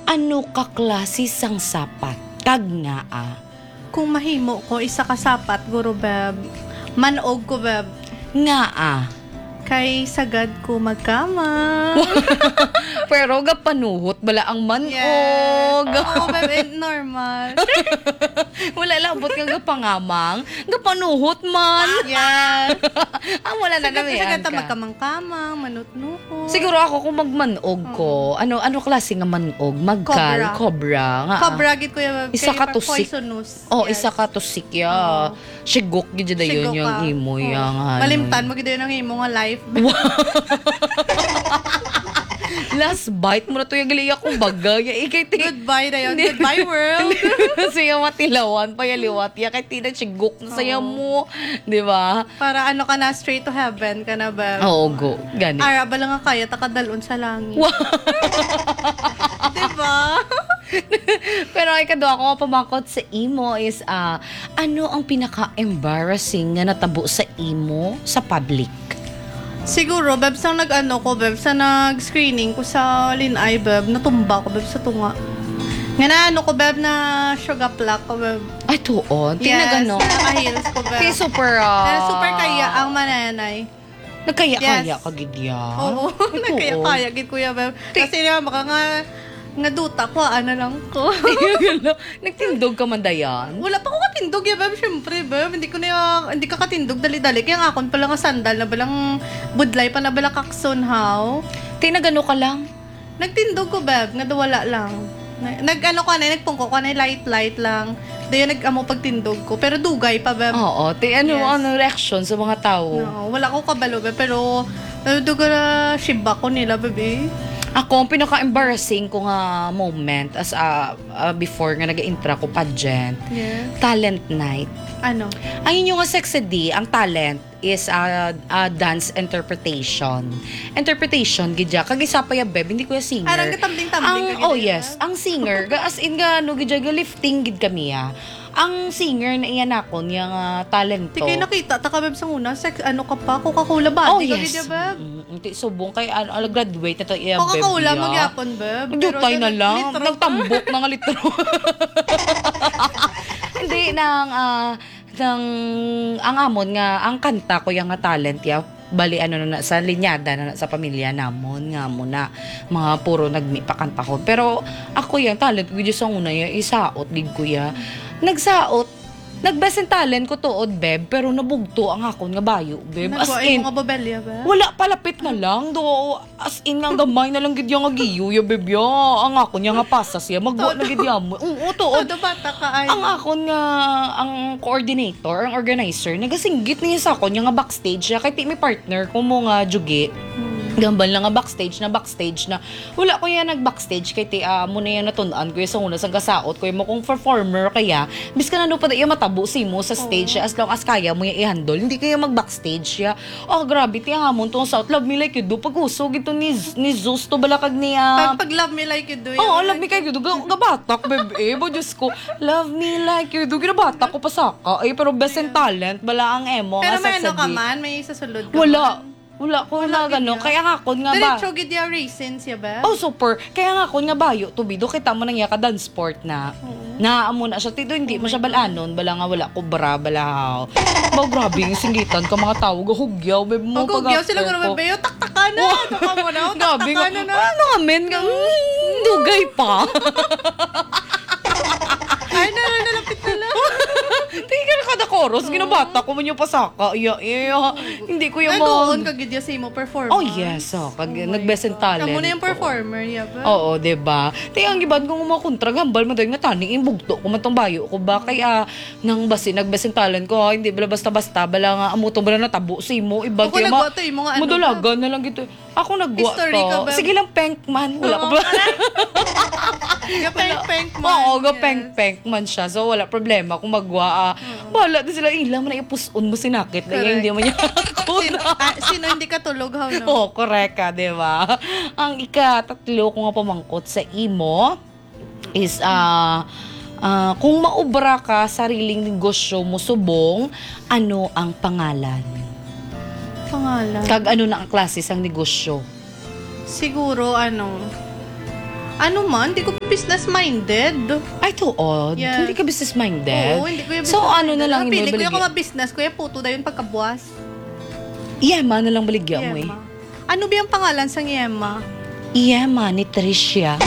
Ano ka klase sang sapat? Kag nga Kung mahimo ko, isa ka sapat, guro, beb. Manog ko, beb. Nga Kay sagad ko magkama. Pero gapanuhot bala ang manog. Oo, beb, normal. Wala labot nga gapangamang. Gapanuhot man. Yes. Wala na Sagad namihan ta ka. magkamangkamang, manutnuho. Siguro ako kung magmanog ko, ano klase nga manog? Magkal, cobra. Nga. Cobra, gid ko yung Isa ka to sick. poisonous. Oh, Yes. isa ka to sick ya. Sigok gid da yun Sigok yung ka. imo Oo. yang ano. Malimtan mo gid yung imo nga life. Last bite mo na to yung gali akong bagay. Ikay Goodbye na yun. Goodbye, world. Siya matilawan pa yung liwat. Ya kay tina sigok na saya mo. Di ba? Para ano ka na, straight to heaven ka na, beb. Oo, go. Gani. Ara, bala nga kaya, takadalon sa langit. Diba? Pero ay kado ako pamakot sa imo is ano ang pinaka-embarrassing nga natabo sa imo sa public? Siguro, beb, sa nag-ano ko, beb, sa nag-screening ko sa Linay, beb, natumba ko, beb, sa tunga. Nga na, ano ko, beb, na sugar plak ko, beb. Ay, tuon. Tingnan gano. Yes, naka-heels ko, beb. Kay super, Pero super kaya ang mananay. nagkaya-kaya Yes. ka gid ya. Oo, Ay, tuon. nagkaya-kaya, gid kuya, beb. Kasi naman, baka nga duta ko, ano lang ko. Nagtindog ka man dayan. Wala pa ko katindog, ya, beb, syempre, beb. Hindi ka katindog, dali-dali. Kaya nga akon pala nga sandal na balang budlay pa na balang kakson, how? Tingnan gano ka lang. Nagtindog ko, beb, nga wala lang. Nag-ano ko na, nagpungko ko na, light lang. Dayo nag-amo pagtindog ko. Pero dugay pa, beb. Oo, Yes. ano reaction sa mga tao? No, wala ko kabalo, beb. Pero, duga na shiba ko nila, bebe. Ako, ang pinaka-embarrassing ko nga moment as before nga nag-intra ko pageant, Yeah. talent night. Ano? Ang inyong nga sex ed, ang talent is dance interpretation. Interpretation, gidya. Kag isa pa ya, beb, hindi ko ya singer. Arang katambling-tambling ka, Oh gid, yes, ang singer, as in ga, no, gidya, ga lifting gid kami ya. Ang singer na iyan ako, yung talento. Di kayo nakita, taka, beb, sa una. Ano ka pa? Coca-Cola ba? Oh Di ka, yes. gid, beb. Hindi, subong kay graduate na to iya, beb. Coca-Cola, ya. magyapon, beb. Magyutay na lang. litro. Nagtambok na nga litro. Hindi, ang amon nga, ang kanta ko yung nga talent ya, bali ano na sa linyada na sa pamilya namon nga muna mga puro nagmipakanta ko, pero ako yung talent ko sa una ya isaot gid ko ya nagsaot nagbest in talent ko tuod, beb, pero nabugto ang akon nga bayo, beb, as Nagwaay in mga babelya, beb. wala palapit na lang do, as in nga gamay na lang gid yung nga giyo ya, beb ya ang akon nga pasas ya magwa na gid ya mo oo tuod. Todo bata ka ay. Ang akon nga, ang coordinator, ang organizer, nagasinggit niya sa akon, yung nga backstage, kay ti may partner ko mo nga jugi. Gambal lang nga backstage na. Wala ko yan nag-backstage, kay ti muna yan natunan ko yung sa una, sa gasaot ko yung mo kung performer kaya, bis ka na no pa yung matabo si mo sa stage, as long as kaya mo yung i-handle, hindi kaya mag-backstage ya. Oh, grabe, ti hamon to sa Love Me Like You Do, pag-usog ito ni Zeus to balakag niya. Pag love me like you do. Oo, love me like you do. Gabatak, bebe. Bo, Diyos ko. Love me like you do. Ginabatak ko pa saka. Ay, pero best in talent. Bala ang emo. Pero nga may ano sex ka ed. man, may sasulod ka Wala. man. Wala ko na gid gano. ya. Kaya nga ako nga ba. Diretso gid ya raisins ya, beb. Oh, super. Kaya nga ako nga bayo. Tubido, kita mo nang ka dance sport na. Naamo na siya. Tido, hindi mo siya balanon. Bala nga wala ko bra. Bala haw. Ba, grabe yung singitan ka mga tao. Gahugyaw. Bebe mo Pag-ugyaw sila ko naman, bebe, taktakan na. Taka mo na, Grabe nga. taktakan na. Ano nga, men? Dugay pa. Ay, nalapit na lang. Tingin ka kada chorus, ginabata ko man yung pasaka. Hindi ko yung Nag-uon ka gid ya sa imo performance. Oh yes, pag nag-best in talent. Amo na yung ko. performer, ya, beb. Oo, diba? Ang gibad kong mga kontrag, hambal mo dahil nga tani, imbugto ko man tong bayo ko ba? Kaya, nang nag-best in talent ko, hindi bala basta-basta, bala nga, amuto bala natabo si mo, ibang Ako nagwa to, yung mga ano, Mudulagan na lang gito. Ako nagwa History ka, to. beb. Sige lang, penk man. Wala ko ba? Gapeng-peng man. Oo, yes. gapeng-peng man siya. So, wala problema kung magwa. Bahala din sila, ilang man na ipusun mo sinakit. Na Correct. hindi mo niya ako Sino hindi ka tulog, how no? Oo, correct ka, di ba? Ang ika-tatlo ko nga pamangkot sa imo is, kung maubra ka sariling negosyo mo subong, ano ang pangalan? Pangalan. Kag ano na ang klase sang negosyo? Siguro, Ano man, hindi ko business-minded. Ay, tuod. Yeah. Hindi ka business-minded. Oo, hindi ko yung So, ano na lang Pili yung ko yung baligya? business kuya, puto na yun pagkabuas. Yema na lang baligya mo eh. Yema. Ano ba yung pangalan sa Yema? Yema ni Tricia.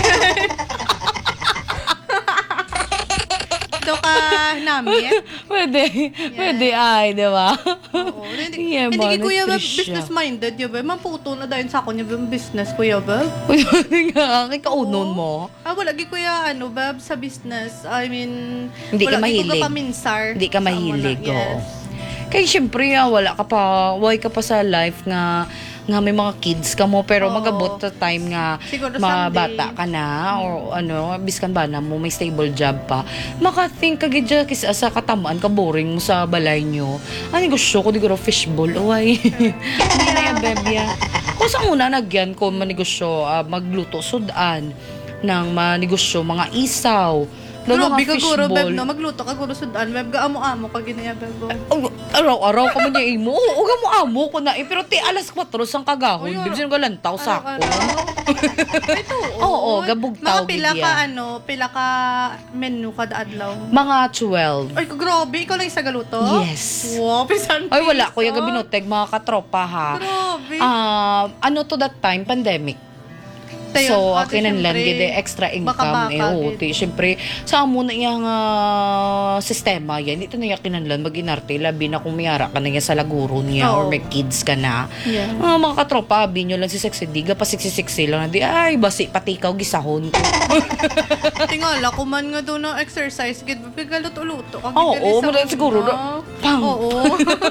Ito ka namit? Pwede ay, di ba? Oo. Hindi Yema hindi ni kuya ba Tricia. business-minded, yun ba? Maputo na dahil sa ako niya ba yung business, kuya ba? Kay kaunon mo. Wala gi kuya, ba, sa business. I mean, Hindi ka wala gi mahilig. ko paminsar. Hindi ka sa amo na. mahilig, oo. Yes. Kaya syempre, wala ka pa, why ka pa sa life nga may mga kids ka mo, pero Oo. magabot sa time nga Siguro mabata someday. ka na, or ano, biskan ba na mo, may stable job pa, maka-think ka gidya kisa sa katamaan ka, boring mo sa balay nyo. Ano gusto ko, di ko fishball, uway. Hindi na yan, bebya. Kung sa una, nagyan ko manegosyo, magluto sudan, ng manegosyo, mga isaw, lalo Grabe nga ka guro, beb, fishball. no? Magluto ka guro sudan, beb, amo-amo ka ginaya, beb. Araw-araw ka man niya imo. Uga mo amo ko na. Pero ti alas 4 sang kagahon. Uy, Bibsin ko lantaw sa ako. Ito, Oo, gabugtaw, Mga pila gidya. ka, pila ka menu kada adlaw. Mga 12. Ay, grabe, ikaw lang isa galuto? Yes. Wow, pisan Ay, wala. piso. Kuya Gabinoteg, mga katropa ha. Grabe. Ano to that time? Pandemic. Tayo, So, ate, kinanlan syempre, gid extra income. baka-baka, Oo, gid. ti, syempre, sa amo na iyang sistema yan. Ito na yung kinanlan, mag-inarte, labi na kung mayara ka na niya sa laguro niya or Oo. may kids ka na. Yeah. Mga katropa, binyo lang si sexy diga, pa sexy lang na di, ay, basi, pati ikaw gisahon ko. Tingala ko man nga doon ng exercise, gid bigalut-uluto. Oo, madali siguro, pang. Oo.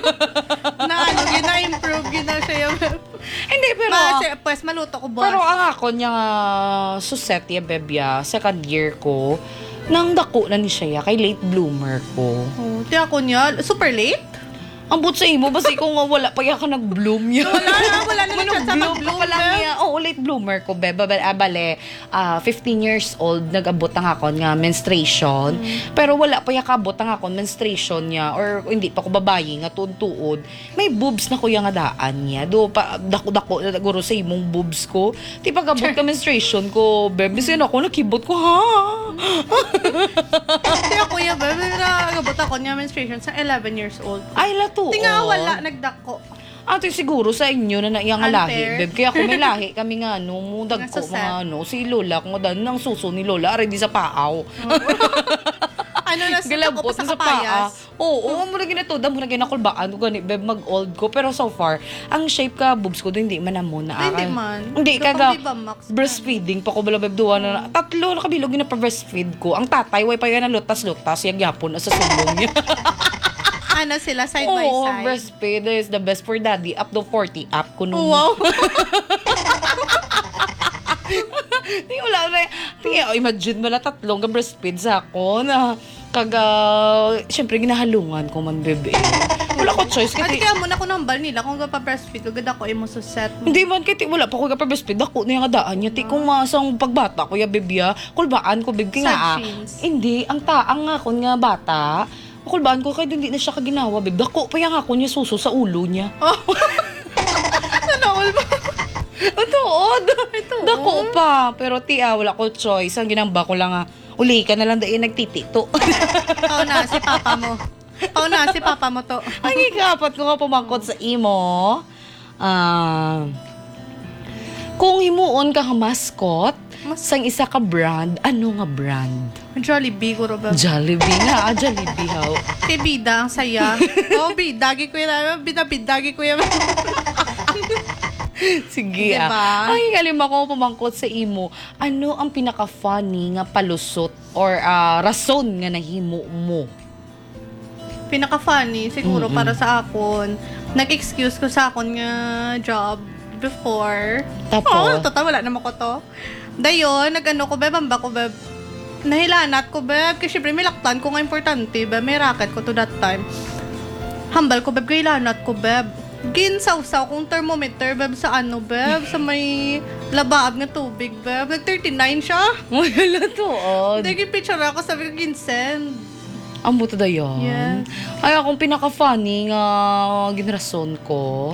na gina-improve, gina siya yung... Hindi, pero, Pues, maluto ko, boss. pero ang ako niya suset ya bebya, second year ko, nang dako na ni siya ya, kay late bloomer ko. Oh, tiya ko niya, super late? Ang but sa imo, basi kung wala pa ya ka nag-bloom niya. Wala na Manong siya sa bloom mag-bloom, pa lang beb. niya. Oo, late bloomer ko, bebe. Bale, 15 years old, nag-abot ang ako nga menstruation. Pero wala pa ya kabot ang ako menstruation niya. Or hindi pa ko babayi nga tuod-tuod. May boobs na kuya nga daan niya. Do, pa, dako-dako, guro sa imong boobs ko. Di pag abot ka menstruation ko, bebe. Sin ako, nakibot ko, ha? Tiya kuya, bebe, nagabot ako niya menstruation sa 11 years old. Ay, lato. Tinga wala, nagdako. Ate, siguro sa inyo na naiyang lahi, Unfair. beb. Kaya kung may lahi kami nga, mudag ko, Nasa set. mga si Lola, kung dan ng suso ni Lola, ready sa paaw. Ano na sa Galabot ako pa sa na sa paa. kapayas? Oo, mo na ginatoda, mo na ginakulbaan, gani, beb, mag-old ko. Pero so far, ang shape ka, boobs ko, doon, hindi man na muna. Hindi man. Hindi, Kapag kaga, Viva Max man. breastfeeding pa ko bala, beb, duwa na, tatlo na kabilog na pa-breastfeed ko. Ang tatay, way pa yan na lutas-lutas, yung yapon na sa sumbong niya. Ano sila, side by Oo, side? breastfeed is the best for daddy. Up to 40, up ko nung. Wow. Di wala na. Imagine mo na tatlong breastfeed sa ako na syempre ginahalungan ko man bebe. Wala ko choice Ate, kasi kaya muna ko nambal nila kung pa-breastfeed, agad ako imo sa set mo. hindi man kiti wala pa ko ka breastfeed ako na yung daan niya ti kung masang pagbata ko ya bebya kulbaan ko bebe Sad nga. jeans. Hindi ang taang nga kon nga bata. Kulbaan ko kay hindi na siya kaginawa bebe. Dako pa yang ako niya suso sa ulo niya. Nanawal ba? Tuod. Ito. Dako pa. Pero wala ko choice. Ang ginamba ko lang uli ka na lang dahil nagtitito. Pauna, si papa mo. Pauna, si papa mo to. Ang ikapat ko nga pumangkot sa imo. Kung himuon ka mascot, sang isa ka brand, ano nga brand? Jollibee, guro ba? Jollibee nga, Jollibee how. Kay Bida, ang saya. Oh, bidagi ko yan. Bidagi ko yan. Sige Diba? Ay, kalima ko pumangkot sa imo. Ano ang pinaka-funny nga palusot or rason nga nahimo mo? Pinaka-funny, siguro, para sa akon. Nag-excuse ko sa akon nga job before. Tapos? Wala naman ko to. Dayon, nag-ano ko, beb, amba ko, beb. Nahilanat ko, beb. Kasi syempre, may laktan ko nga importante, beb. May racket ko to that time. Hambal ko, beb. Kailanat ko, beb. Ginsaw-saw kong thermometer, beb, sa ano, beb. Sa may labaab nga tubig, beb. Nag-39 siya. Wala to, Nag-picture ako, sabi ko, ginsend. Ang buto da yun. Yes. Ay, akong pinaka-funny nga ginrason ko,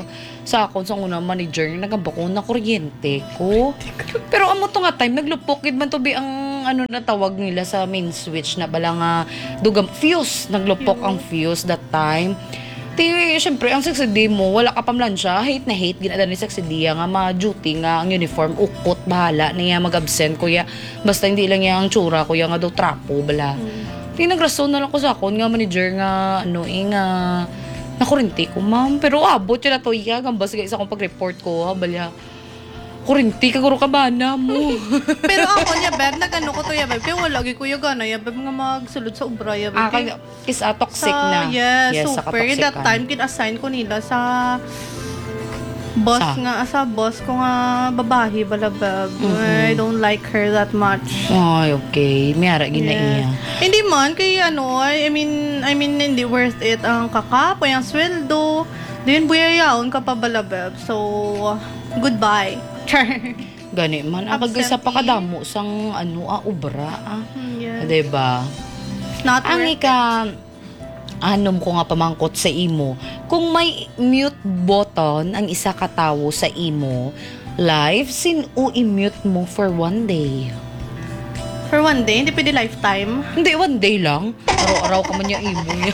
sa akon sa unang manager nagamba ko na kuryente ko. Pero amo to nga time naglupok gid man to be ang ano na tawag nila sa main switch na bala nga dugam fuse, naglupok ang fuse that time. Ti syempre ang sexy day mo wala ka pamlansya, hate na hate ginada ni sexy day nga ma-duty nga ang uniform ukot bahala niya mag-absent kuya basta hindi lang yang tsura kuya nga daw trapo bala. Tinagrason na lang ko sa akon nga manager nga ano nga nakurinti ko ma'am pero abot yun na to iya gambas guys akong pag-report ko balya kurinti ka guro ka ba na mo. Pero ako niya, beb, nag-ano ko to ya, beb. Kaya wala, kuya gana ya, beb, nga magsulod sa ubra ya, beb. Kaya is toxic na. Yes, sa super. That katoxican. time, kin-assign ko nila sa boss sa boss ko nga babae, bala, beb. I don't like her that much. Ay, okay. Mayara ginaiya. Hindi man, kaya ano, I mean, hindi worth it ang kakapoy, ang sweldo. Then, buyayaon ka pa, bala, beb. So, goodbye. Gani man ang Absentee. sa pakadamo sang ubra Yes. diba Not ang worth ika anom ko nga pamangkot sa imo kung may mute button ang isa ka tawo sa imo live sin i-mute mo for one day For one day, hindi pwede lifetime. hindi one day lang araw-araw ka man niya imo niya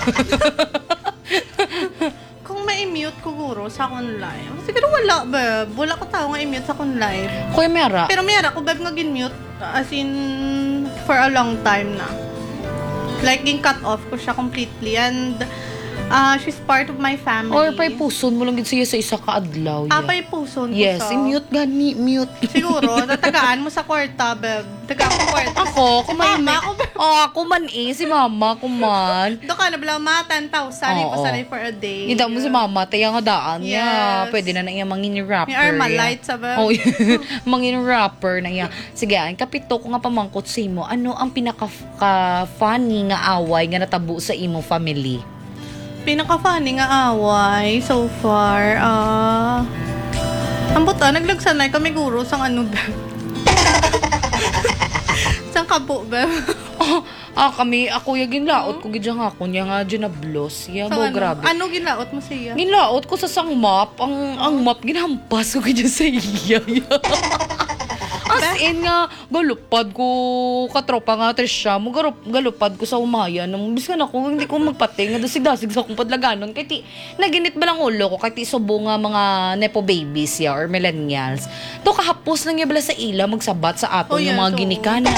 Kung ma-mute ko guro sa akong live. Siguro wala, beb. Wala ko tao nga i-mute sa akong live. Kuya Mera Pero mayara ko, beb, nga gin-mute. As in, for a long time na. Like, gin-cut off ko siya completely. And, she's part of my family. or pay puson mo lang gid siya sa isa ka adlaw Apay puson ko yes siya. i-mute gani mute Siguro, tatagaan mo sa kwarta, beb. Tagaan ko kwarta. ako kung may Mama ko, beb. ako man si mama ko man Doon ka na, bala, mga 10,000. Oo. Ipasanay for a day. Hindi mo si mama, tayo nga daan niya. Yes. Pwede na iya mangin rapper. May Armalite, sabi. Oh, mangin rapper na iya. Sige, ang kapito ko nga pamangkot sa imo, ano ang pinaka-funny nga away nga natabo sa imo family? Pinaka-funny nga away so far, ang buta, naglagsanay kami guro sang ano, beb. Sang kabo, beb. Ako yung ginlaot ko gidya nga ako niya nga ginablos. Ya, Sang mo grabe. Ano ginaot mo siya? Ginlaot ko sa sang map, ang map ginhampas ko gidya sa iya. As in nga, galupad ko, katropa nga, Trisha, mo galupad ko sa umaya, nung biskan ako, hindi ko magpating, nga dasig-dasig sa akong padlaganon, kaya ti, naginit ba lang ulo ko, kaya ti subo nga mga nepo babies ya, or millennials, to kahapos lang bala sa ila, magsabat sa aton, yung mga ginikanan,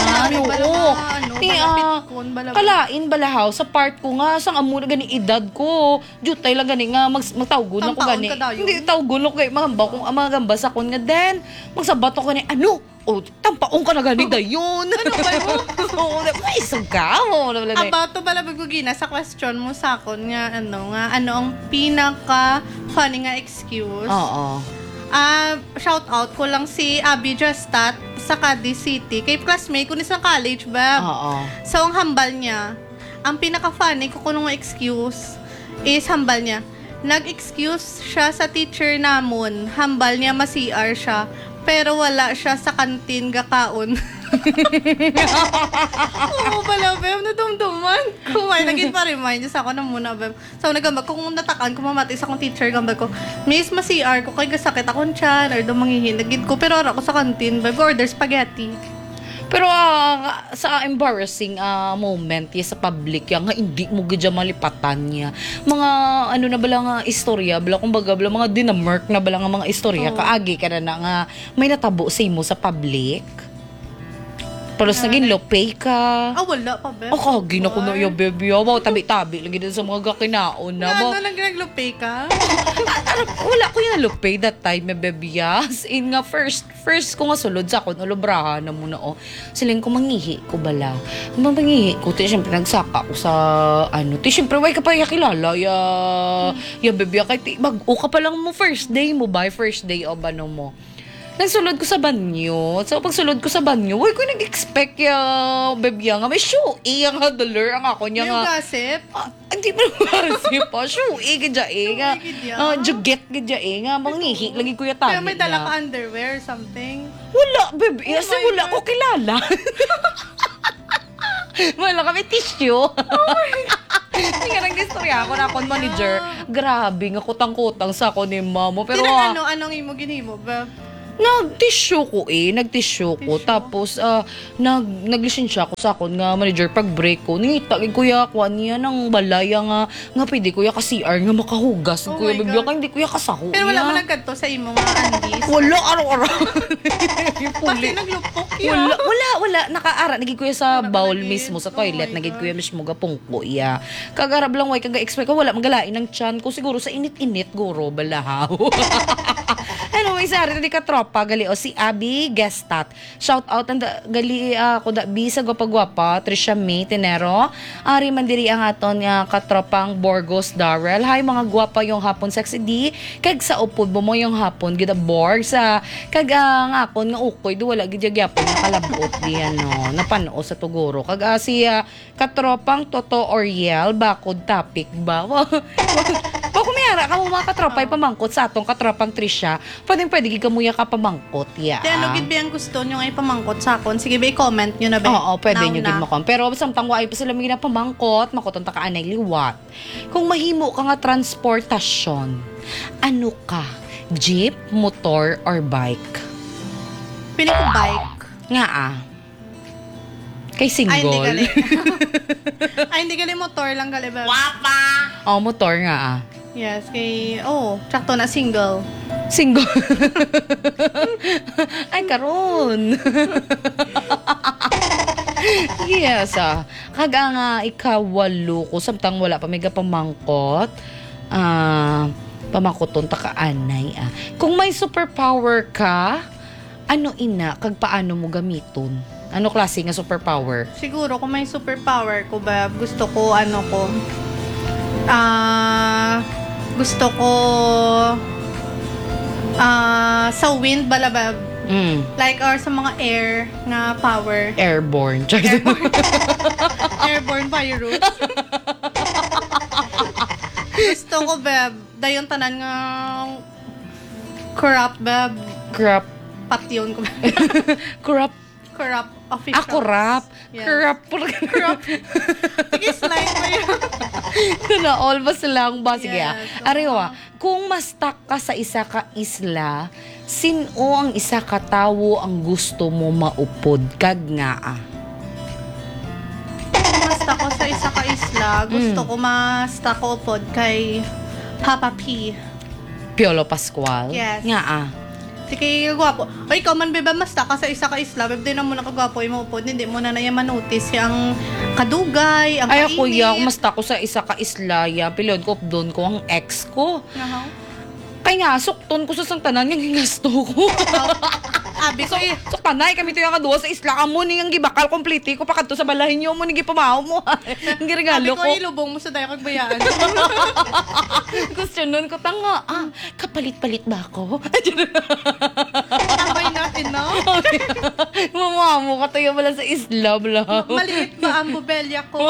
kalain balahaw, sa part ko nga, sang amo na gani edad ko, jutay lang gani nga, magtawgon ako gani, hindi tawgon ako kay mga gamba sa kon nga, then, magsabat ako gani, ano? O, tampaong ka na gani dayon. Ano ba yun? Oo, ay, sugaw. About to pala bagugina sa question mo sa akon nga, ano ang pinaka-funny nga excuse? Oo. Shout out ko lang si Abby Justat sa Cadiz City. Kay classmate ko ni sa college, bab. Oo. So, ang hambal niya, ang pinaka-funny ko kung excuse is hambal niya. Nag-excuse siya sa teacher namon. Hambal niya ma-CR siya. Pero wala siya sa kantin gakaon. Oo pala, beb. Nadumduman. Kumay, naging pa-remind niya sa ako na muna, beb. So, nagambag ko kung natakaan ko mamati sa akong teacher, gambag ko, miss, ma-CR ko, kay gasakit akong tiyan, or dumangihin. Nagid ko, pero ara ko sa kantin, beb. Order spaghetti. Pero sa embarrassing moment sa public nga hindi mo gidya malipatan niya. Mga ano na bala nga istorya, bala kumbaga bala mga dinamark na bala nga mga istorya kaagi ka na nga may natabo sa imo sa public. Palos naging lopay ka. Wala pa, beb. Kagi na ko na yung baby. Wow, tabi-tabi lagi din sa mga gakinaon na. Ano lang naglupay ka? Wala ko yung nalupay that time, baby. As in nga, first ko nga sulod sa akon, ulubrahan na muna, siling ko mangihi ko bala. Mangihi ko, siyempre nagsaka ko sa, siyempre, way ka pa yakilala, ya baby, kay mag-o ka pa lang mo first day mo ba? First day o ba no mo? Nagsulod ko sa banyo. So, pag sulod ko sa banyo, ko nag-expect baby nga. May shoe. Ang handler, ang ako niya nga. Yung gossip? Hindi pa gossip pa. Shoe, gadya nga. Juget, gadya nga. Mangihi, lagi ko yung tali Pero may dala ka underwear or something? Wala, baby. Kasi wala ko kilala. Wala kami tissue. Hindi ka nang istorya ako na akong manager. Grabe nga kutang-kutang sa ako ni mamo. Pero Anong imo ginhimo, beb? nag-tissue ko. Tapos, naglisensya ko sa akon nga manager pag break ko. Ningita, kuya, kuha niya ng balaya nga pwede kuya ka CR nga makahugas. Oh Kuya, my bibyo God. ka, hindi kuya kasaho. Pero wala niya. mo nagkanto sa imo mga andis. Wala, araw-araw. Pati Puli. naglupok ya. Wala. Nakaara. Nagig kuya sa Wala bowl palagi. mismo, sa Oh toilet. my Nagig God. kuya mismo gapungko, iya. Kagarab lang, way, kaga-expect ko, wala magalain ng tiyan ko. Siguro sa init-init, guro, balahaw. Anyway, sa rin, ka tropa, gali, o si Abby Gestat. Shout out, and gali, ako da, bisa gwapa-gwapa, Trisha May Tenero. Ari mandiri ang aton nga katropang Borgos Darrell. Hi, mga gwapa yung hapon sexy di. Kag sa upod mo yung hapon, gida Borg sa, kag nga akon nga ukoy, do wala gidyag-yapon nga kalabot di, napanoo sa tuguro. Kag si katropang Toto Oriel, bakod topic ba? Kung kumiyara ka mo mga katropa, pamangkot sa atong katropang Trisha, pwede gid kamuya ka pamangkot, ya. Di ano gid ba ang gusto nyo nga ipamangkot sa akon? Sige ba i-comment nyo na ba? Oo, pwede nyo Now gid na. makom. Pero samtang waay pa sila mga pamangkot, makuton ta ka anay liwat. Kung mahimo ka nga transportasyon, ano ka? Jeep, motor, or bike? Pili ko bike. Nga Kay single. Ay, hindi gali. Ay, hindi gali motor lang gali ba? Oh, motor nga Yes, kay... Oh, tsakto na single. Single. Ay, karon. Yes, kaga nga ikawalo ko, samtang wala pa may pamangkot, pamangkoton ta ka anay, Kung may superpower ka, ano ina, kag paano mo gamiton? Ano klase nga superpower? Siguro, kung may superpower ko ba, gusto ko, gusto ko, sa wind balabab. Like, or sa mga air nga power. Airborne. Airborne virus. Gusto ko, beb, dayon tanan nga corrupt, beb. Crap. Patyon ko, beb. Corrupt. Corrupt officials. Corrupt. Yes. Corrupt. Sige, slide mo yun. Na all ba silang ba? Sige, Yes, Ariwa, kung mas-stuck ka sa isa ka isla, sino ang isa ka tawo ang gusto mo maupod? Kag nga Basta ko sa isa ka isla, gusto ko masta ko pod kay Papa P. Piolo Pascual? Yes. Nga Sige, gwapo. O ikaw man, beba, masta ka sa isa ka isla, beb, di na mo na kagwapo yung upod, hindi mo na manotice yung kadugay, ang ay, kainit. kuya, kung mas ko sa isa ka isla, ya, pilon ko, doon ko ang ex ko. Nahaw. Kaya nga, sukton ko sa sangtanan yung hingasto ko. Abi ko, So, panay kami ito yung kaduwa sa isla ka mo, yung gibakal kompliti ko, pakadto sa balahin nyo mo, nigi pamahaw mo. Ang abi regalo ko, ko. ilubong mo sa dayo kagbayaan. Gusto nun ko, tanga, kapalit-palit ba ako? Abay na, ino. Mama mo, katayo mo lang sa isla, bla. Maliit ba ang bubelya ko?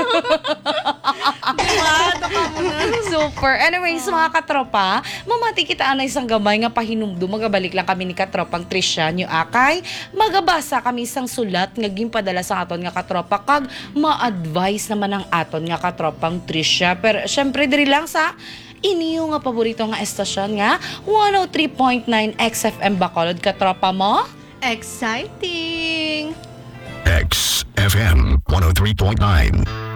Diba? Daka mo na. Super. Anyways, mga katropa, mamati kita na isang gamay nga pahinumdo. Magabalik lang kami ni katropang Trisha nyo akay. Magabasa kami isang sulat nga gimpadala sa aton nga katropa kag ma-advise naman ang aton nga katropang Trisha. Pero syempre diri lang sa inyo nga paborito nga estasyon nga 103.9 XFM Bacolod katropa mo. Exciting! XFM 103.9.